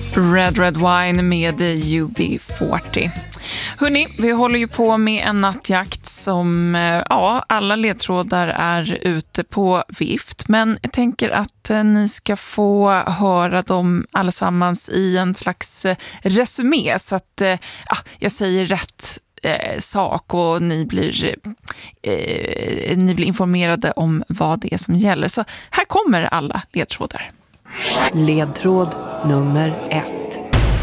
Red Wine med UB40. Hörrni, vi håller ju på med en nattjakt som alla ledtrådar är ute på vift. Men jag tänker att ni ska få höra dem allesammans i en slags resumé. Så att jag säger rätt sak och ni blir informerade om vad det är som gäller. Så här kommer alla ledtrådar. Ledtråd nummer 1.